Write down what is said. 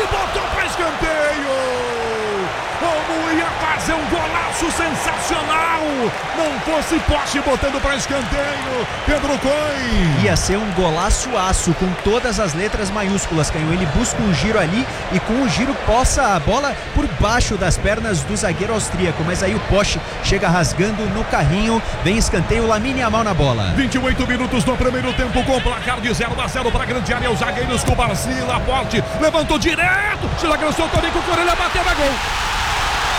botou para escanteio. Como ia fazer um golaço sensacional. Não fosse poste botando para escanteio. Pedro Coin. Ia ser um golaço-aço com todas as letras maiúsculas, Canhão. Ele busca um giro ali e com o giro poça a bola por baixo das pernas do zagueiro austríaco. Mas aí o poste chega rasgando no carrinho. Vem escanteio, Lamine Yamal na bola. 28 minutos no primeiro tempo com placar de 0-0 para a grande área. Os zagueiros com Barci, Laporte levantou direto. Chega, soltou ali com o Corelha, bateu, é gol.